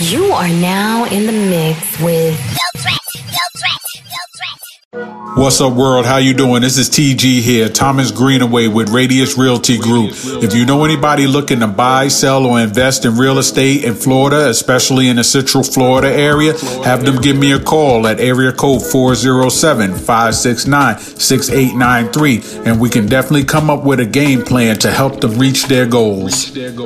You are now in the mix with What's up, world? How you doing? This is TG here, Thomas Greenaway with Radius Realty Group. If you know anybody looking to buy, sell, or invest in real estate in Florida, especially in the Central Florida area, have them give me a call at area code 407-569-6893, and we can definitely come up with a game plan to help them reach their goals.